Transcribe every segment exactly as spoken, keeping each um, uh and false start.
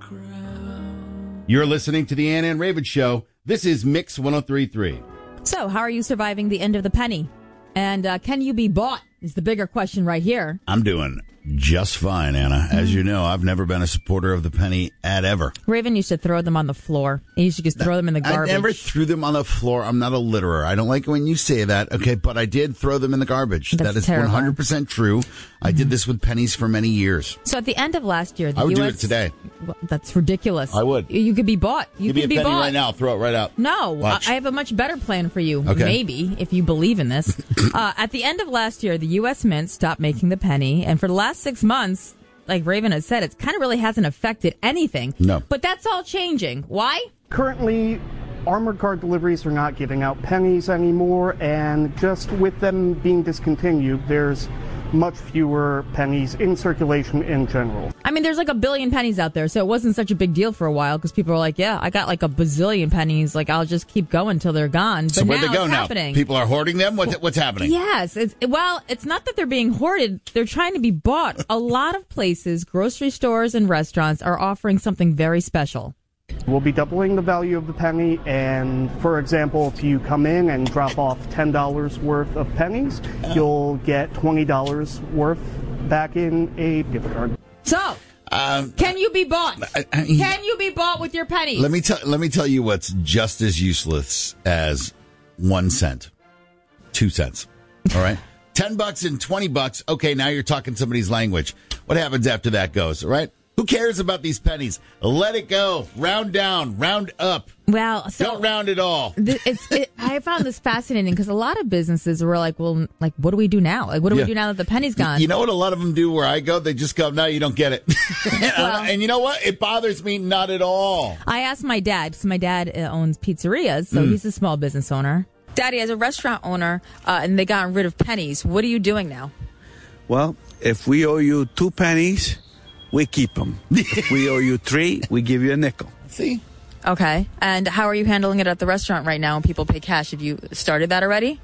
You're listening to the Ann and Raven Show. This is Mix one oh three point three. So, how are you surviving the end of the penny? And uh, can you be bought is the bigger question right here. I'm doing just fine, Anna. As you know, I've never been a supporter of the penny at ever. Raven used to throw them on the floor. He used to just throw them in the garbage. I never threw them on the floor. I'm not a litterer. I don't like it when you say that, okay? But I did throw them in the garbage. That's that is terrible. one hundred percent true. I did this with pennies for many years. So at the end of last year, the I would U S do it today. Well, that's ridiculous. I would. You could be bought. You Give me could a be penny bought right now. Throw it right out. No, Watch. I have a much better plan for you. Okay. Maybe, if you believe in this. uh, at the end of last year, the U S Mint stopped making the penny, and for the last six months, like Raven has said, it kind of really hasn't affected anything. No. But that's all changing. Why? Currently, armored car deliveries are not giving out pennies anymore, and just with them being discontinued, there's much fewer pennies in circulation in general. I mean, there's like a billion pennies out there, so it wasn't such a big deal for a while because people were like, yeah, I got like a bazillion pennies. Like, I'll just keep going till they're gone. But So where'd now they go it's now? happening. People are hoarding them? What, what's happening? Yes. It's, well, it's not that they're being hoarded. They're trying to be bought. A lot of places, grocery stores and restaurants are offering something very special. We'll be doubling the value of the penny, and for example, if you come in and drop off ten dollars worth of pennies, you'll get twenty dollars worth back in a gift card. So, Um, can you be bought? I- I- Can you be bought with your pennies? Let me tell. Let me tell you what's just as useless as one cent, two cents. All right, ten bucks and twenty bucks. Okay, now you're talking somebody's language. What happens after that goes? All right. Who cares about these pennies? Let it go. Round down. Round up. Well, so Don't round it all. th- it's. It, I found this fascinating because a lot of businesses were like, "Well, like, what do we do now? Like, what do Yeah. we do now that the penny's gone?" You know what a lot of them do where I go? They just go, no, you don't get it. Well- And you know what? It bothers me not at all. I asked my dad, because my dad uh, owns pizzerias, so Mm. he's a small business owner. Daddy, as a restaurant owner, uh, and they got rid of pennies, what are you doing now? Well, if we owe you two pennies, we keep them. If we owe you three, we give you a nickel. See? Okay. And how are you handling it at the restaurant right now when people pay cash? Have you started that already?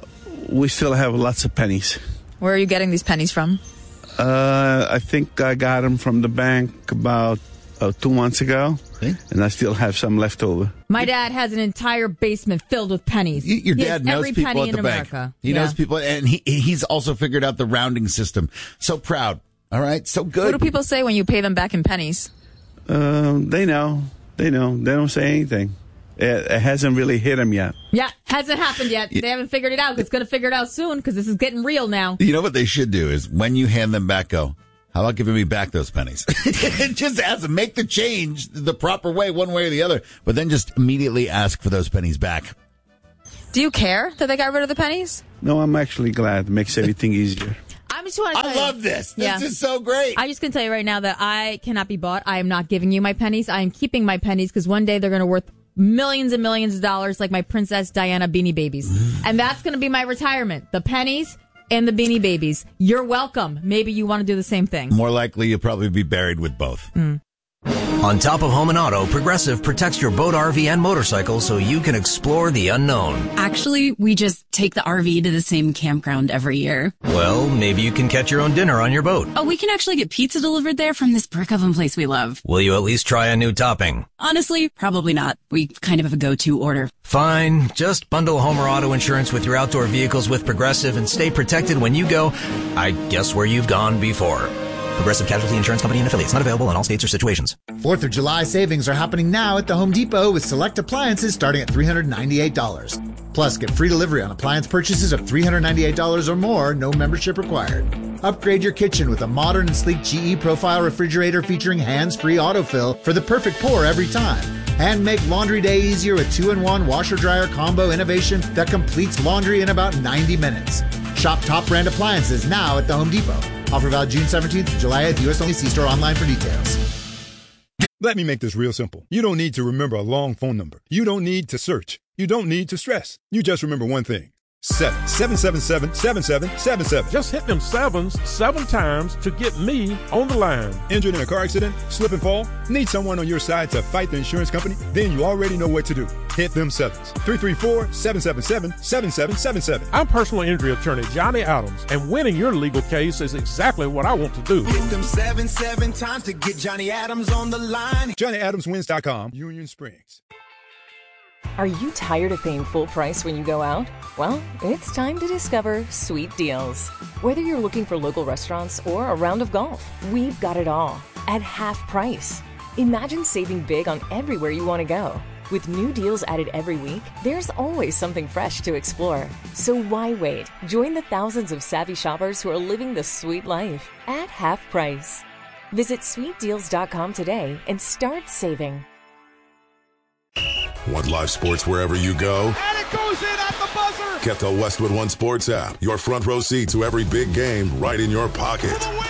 We still have lots of pennies. Where are you getting these pennies from? Uh, I think I got them from the bank about uh, two months ago, See? and I still have some left over. My dad has an entire basement filled with pennies. Y- Your He has dad knows every people penny at in the bank. America. He Yeah. knows people, and he he's also figured out the rounding system. So proud. All right, so good. What do people say when you pay them back in pennies? Um, they know. They know. They don't say anything. It, it hasn't really hit them yet. Yeah, hasn't happened yet. They haven't figured it out. It's going to figure it out soon because this is getting real now. You know what they should do is when you hand them back, go, how about giving me back those pennies? Just ask them, make the change the proper way, one way or the other, but then just immediately ask for those pennies back. Do you care that they got rid of the pennies? No, I'm actually glad. It makes everything easier. I'm just want to. I love this. This Yeah. is so great. I just can tell you right now that I cannot be bought. I am not giving you my pennies. I am keeping my pennies because one day they're going to worth millions and millions of dollars, like my Princess Diana Beanie Babies, and that's going to be my retirement. The pennies and the Beanie Babies. You're welcome. Maybe you want to do the same thing. More likely, you'll probably be buried with both. Mm. On top of home and auto, Progressive protects your boat, R V, and motorcycle so you can explore the unknown. Actually, we just take the R V to the same campground every year. Well, maybe you can catch your own dinner on your boat. Oh, we can actually get pizza delivered there from this brick oven place we love. Will you at least try a new topping? Honestly, probably not. We kind of have a go-to order. Fine. Just bundle home or auto insurance with your outdoor vehicles with Progressive and stay protected when you go, I guess, where you've gone before. Progressive Casualty Insurance Company and affiliates. Not available in all states or situations. Fourth of July savings are happening now at the Home Depot with select appliances starting at three hundred ninety-eight dollars. Plus, get free delivery on appliance purchases of three hundred ninety-eight dollars or more, no membership required. Upgrade your kitchen with a modern and sleek G E Profile refrigerator featuring hands-free autofill for the perfect pour every time. And make laundry day easier with two in one washer-dryer combo innovation that completes laundry in about ninety minutes. Shop top brand appliances now at the Home Depot. Offer valid June seventeenth to July eighth. U S only. See store online for details. Let me make this real simple. You don't need to remember a long phone number. You don't need to search. You don't need to stress. You just remember one thing. seven seven seven seven seven seven seven seven. Just hit them sevens seven times to get me on the line. Injured in a car accident, slip and fall? Need someone on your side to fight the insurance company? Then you already know what to do. Hit them sevens. three three four, seven seven seven, seven seven seven seven. I'm personal injury attorney Johnny Adams, and winning your legal case is exactly what I want to do. Hit them seven, seven times to get Johnny Adams on the line. Johnny Adams Wins dot com, Union Springs. Are you tired of paying full price when you go out? Well, it's time to discover Sweet Deals. Whether you're looking for local restaurants or a round of golf, we've got it all at half price. Imagine saving big on everywhere you want to go. With new deals added every week, there's always something fresh to explore. So why wait? Join the thousands of savvy shoppers who are living the sweet life at half price. Visit sweet deals dot com today and start saving. Want live sports wherever you go? And it goes in at the buzzer. Get the Westwood One Sports app. Your front row seat to every big game right in your pocket. For the win.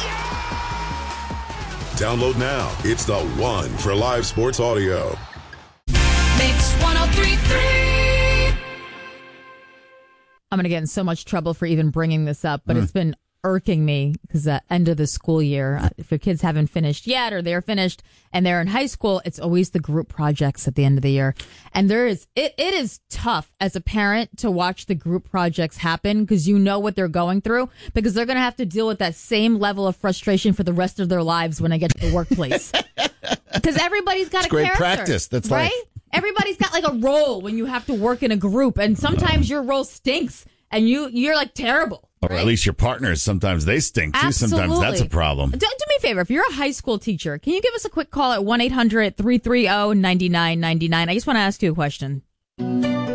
Yeah. Download now. It's the one for live sports audio. Mix one oh three point three. I'm going to get in so much trouble for even bringing this up, but mm. it's been irking me because the end of the school year, uh, if your kids haven't finished yet or they're finished and they're in high school, it's always the group projects at the end of the year. And there is, it, it is tough as a parent to watch the group projects happen because you know what they're going through because they're going to have to deal with that same level of frustration for the rest of their lives when they get to the workplace. Because everybody's got it's a great character. Practice. That's right. Life. Everybody's got like a role when you have to work in a group, and sometimes your role stinks and you, you're like terrible. Or right? At least your partners, sometimes they stink too. Absolutely. Sometimes that's a problem. Do, do me a favor. If you're a high school teacher, can you give us a quick call at one eight hundred three three zero nine nine nine nine? I just want to ask you a question.